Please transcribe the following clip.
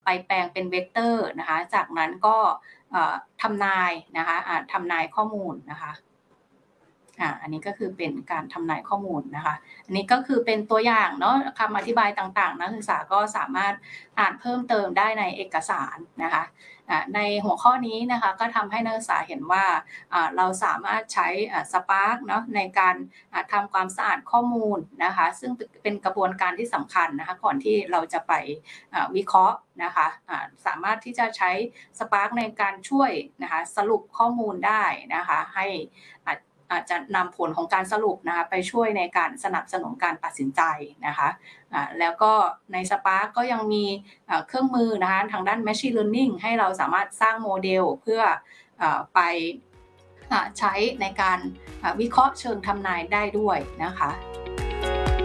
ไปแปลงเป็นเวกเตอร์นะคะจากนั้นก็ทำนายนะคะทำนายข้อมูลนะคะอันนี้ก็คือเป็นการทำนายข้อมูลนะคะอันนี้ก็คือเป็นตัวอย่างเนาะคำอธิบายต่างๆนักศึกษาก็สามารถอ่านเพิ่มเติมได้ในเอกสารนะคะในหัวข้อนี้นะคะก็ทำให้นักศึกษาเห็นว่าเราสามารถใช้Spark เนาะในการทำความสะอาดข้อมูลนะคะซึ่งเป็นกระบวนการที่สำคัญนะคะก่อนที่เราจะไปวิเคราะห์นะคะสามารถที่จะใช้ Spark ในการช่วยนะคะสรุปข้อมูลได้นะคะให้อาจจะนำผลของการสรุปนะคะไปช่วยในการสนับสนุนการตัดสินใจนะคะแล้วก็ใน Spark ก็ยังมีเครื่องมือนะคะทางด้าน Machine Learning ให้เราสามารถสร้างโมเดลเพื่อไปใช้ในการวิเคราะห์เชิงทำนายได้ด้วยนะคะ